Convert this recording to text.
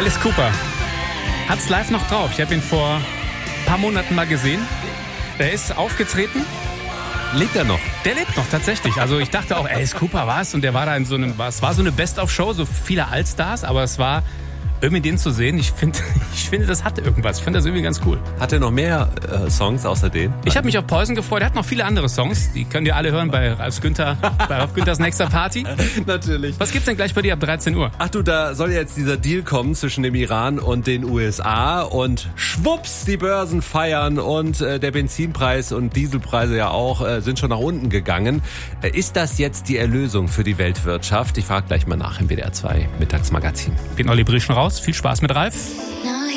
Alice Cooper hat's live noch drauf. Ich habe ihn vor ein paar Monaten mal gesehen. Der ist aufgetreten. Lebt er noch? Der lebt noch, tatsächlich. Also ich dachte auch, Alice Cooper war's. Und der war da in so einem, es war so eine Best-of-Show, so viele Allstars, aber es war irgendwie den zu sehen. Ich finde, das hat irgendwas. Ich finde das irgendwie ganz cool. Hat er noch mehr Songs außer den? Ich habe mich auf Poison gefreut. Er hat noch viele andere Songs. Die könnt ihr alle hören bei Ralf Günthers nächster Party. Natürlich. Was gibt's denn gleich bei dir ab 13 Uhr? Ach du, da soll jetzt dieser Deal kommen zwischen dem Iran und den USA und schwupps, die Börsen feiern und der Benzinpreis und Dieselpreise ja auch sind schon nach unten gegangen. Ist das jetzt die Erlösung für die Weltwirtschaft? Ich frage gleich mal nach im WDR 2 Mittagsmagazin. Geht Olli Brieschen raus. Viel Spaß mit Ralf.